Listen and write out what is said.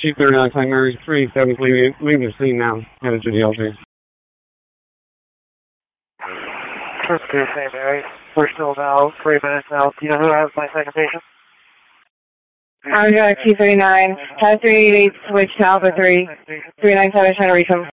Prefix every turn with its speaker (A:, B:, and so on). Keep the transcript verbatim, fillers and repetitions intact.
A: Chief thirty-nine, Flight Mary three seven, leaving, leaving the scene now, headed to the L G.
B: First two, Saint Mary. We're still about three minutes out. Do you know who has my second patient?
C: I'm Chief thirty-nine, has three eight eight, switch to Alpha three, three nine seven, trying to reach him.